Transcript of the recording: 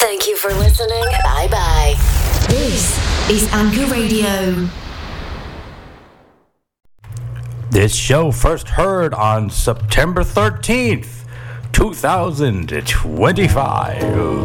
Thank you for listening. Bye-bye. This is Anchor Radio. This show first heard on September 13th, 2025.